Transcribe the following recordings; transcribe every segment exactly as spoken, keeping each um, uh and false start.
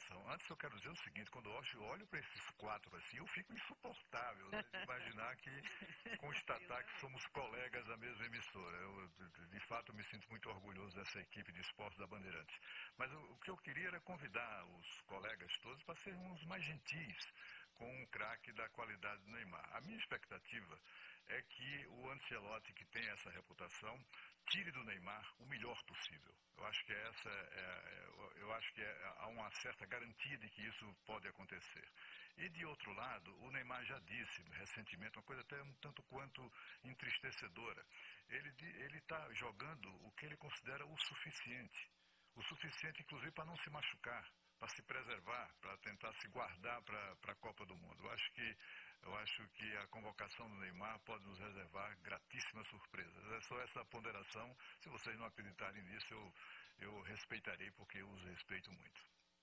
comparação. Antes eu quero dizer o seguinte, quando eu olho para esses quatro assim, eu fico insuportável, né, de imaginar que, constatar que somos colegas da mesma emissora. Eu, de, de fato, me sinto muito orgulhoso dessa equipe de esportes da Bandeirantes. Mas o, o que eu queria era convidar os colegas todos para sermos mais gentis com um craque da qualidade do Neymar. A minha expectativa é que o Ancelotti, que tem essa reputação, tire do Neymar o melhor possível. Eu acho que essa é, eu acho que é, há uma certa garantia de que isso pode acontecer. E de outro lado, o Neymar já disse recentemente uma coisa até um tanto quanto entristecedora. Ele ele está jogando o que ele considera o suficiente, o suficiente inclusive para não se machucar, para se preservar, para tentar se guardar para a Copa do Mundo. Eu acho que Eu acho que a convocação do Neymar pode nos reservar gratíssimas surpresas. É só essa ponderação. Se vocês não acreditarem nisso, eu, eu respeitarei, porque eu os respeito muito.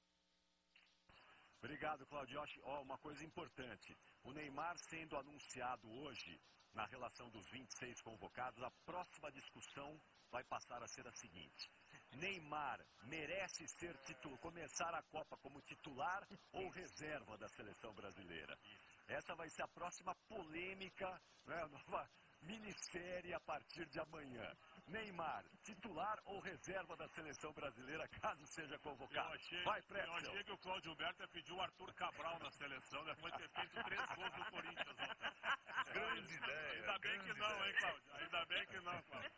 Obrigado, Claudio. Oh, uma coisa importante. O Neymar sendo anunciado hoje, na relação dos vinte e seis convocados, a próxima discussão vai passar a ser a seguinte. Neymar merece ser titular, começar a Copa como titular ou reserva da seleção brasileira? Essa vai ser a próxima polêmica, né, a nova minissérie a partir de amanhã. Neymar, titular ou reserva da seleção brasileira, caso seja convocado? Eu achei, vai, eu achei que o Cláudio Humberto pediu o Arthur Cabral na seleção, depois de ter feito três gols no Corinthians ontem. Grande ideia. Ainda bem que não, hein, Cláudio? Ainda bem que não, Cláudio.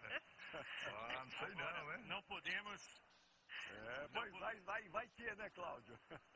Ah, não sei não, hein? Não podemos... É, pois vai, vai, vai que, né, Cláudio?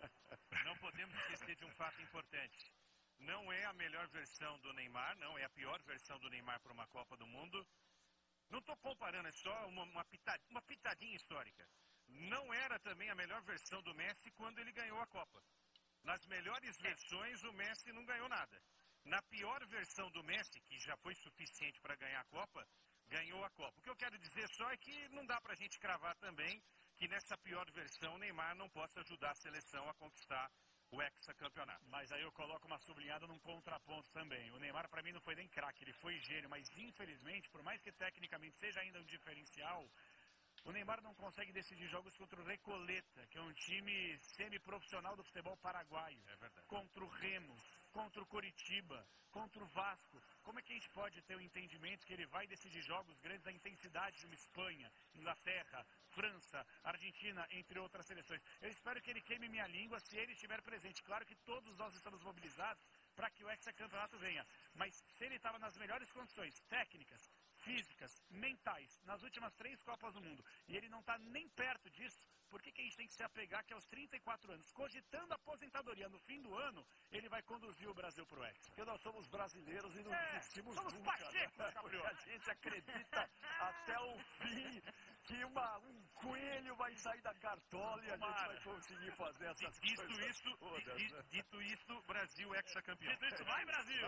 Não podemos esquecer de um fato importante. Não é a melhor versão do Neymar, não é a pior versão do Neymar para uma Copa do Mundo. Não estou comparando, é só uma, uma, pitadinha, uma pitadinha histórica. Não era também a melhor versão do Messi quando ele ganhou a Copa. Nas melhores versões, o Messi não ganhou nada. Na pior versão do Messi, que já foi suficiente para ganhar a Copa, ganhou a Copa. O que eu quero dizer só é que não dá para a gente cravar também que nessa pior versão o Neymar não possa ajudar a seleção a conquistar o hexacampeonato. Mas aí eu coloco uma sublinhada num contraponto também. O Neymar para mim não foi nem craque, ele foi gênio, mas infelizmente, por mais que tecnicamente seja ainda um diferencial, o Neymar não consegue decidir jogos contra o Recoleta, que é um time semiprofissional do futebol paraguaio. É verdade. Contra o Remo, contra o Coritiba, contra o Vasco. Como é que a gente pode ter o entendimento que ele vai decidir jogos grandes da intensidade de uma Espanha, Inglaterra, França, Argentina, entre outras seleções? Eu espero que ele queime minha língua se ele estiver presente. Claro que todos nós estamos mobilizados para que o hexacampeonato venha. Mas se ele estava nas melhores condições técnicas, físicas, mentais, nas últimas três Copas do Mundo, e ele não está nem perto disso, por que, que a gente tem que se apegar que aos trinta e quatro anos, cogitando a aposentadoria no fim do ano, ele vai conduzir o Brasil para o Hexa? Porque nós somos brasileiros e não É, desistimos somos nunca, pachecos, né? Gabriel. A gente acredita até o fim que uma, um coelho vai sair da cartola e a gente vai conseguir fazer essas Dito coisas isso, todas, di- né? dito isso, Brasil hexacampeão. Dito isso, vai, Brasil!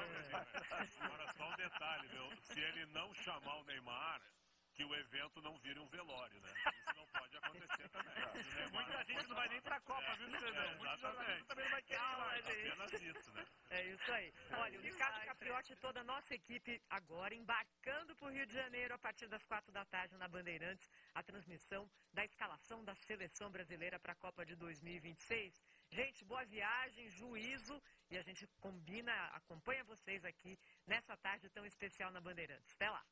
Agora só um detalhe, meu. Se ele não chamar o Neymar, que o evento não vire um velório, né? Isso não pode acontecer também. O Neymar Muita gente não vai nem pra Copa, viu, Fernando? É, Muitos jogadores exatamente. também não vai querer ir Não, lá. mas é isso. Apenas isso, né? É isso aí. Olha, o Ricardo Capriotti e toda a nossa equipe agora embarcando para o Rio de Janeiro a partir das quatro da tarde na Bandeirantes, a transmissão da escalação da seleção brasileira para a Copa de dois mil e vinte e seis. Gente, boa viagem, juízo, e a gente combina, acompanha vocês aqui nessa tarde tão especial na Bandeirantes. Até lá.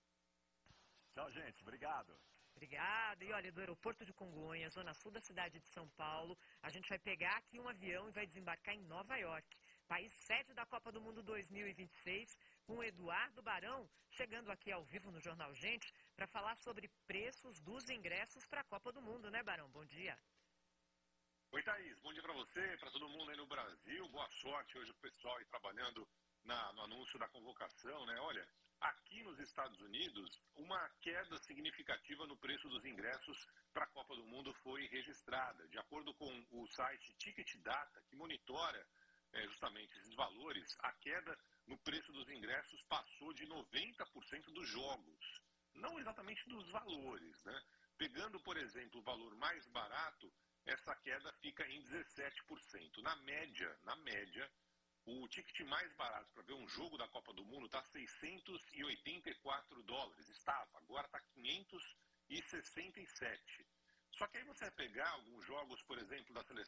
Tchau, gente. Obrigado. Obrigada. E olha, do aeroporto de Congonhas, zona sul da cidade de São Paulo, a gente vai pegar aqui um avião e vai desembarcar em Nova York, país sede da Copa do Mundo dois mil e vinte e seis, com o Eduardo Barão, chegando aqui ao vivo no Jornal Gente, para falar sobre preços dos ingressos para a Copa do Mundo, né, Barão? Bom dia. Oi, Thaís. Bom dia para você, para todo mundo aí no Brasil. Boa sorte hoje o pessoal aí trabalhando na, no anúncio da convocação, né? Olha, aqui nos Estados Unidos, uma queda significativa no preço dos ingressos para a Copa do Mundo foi registrada. De acordo com o site Ticket Data, que monitora é, justamente esses valores, a queda no preço dos ingressos passou de noventa por cento dos jogos. Não exatamente dos valores, né? Pegando, por exemplo, o valor mais barato, essa queda fica em dezessete por cento. Na média, na média, o ticket mais barato para ver um jogo da Copa do Mundo está seiscentos e oitenta e quatro dólares. Estava, agora está quinhentos e sessenta e sete. Só que aí você vai pegar alguns jogos, por exemplo, da seleção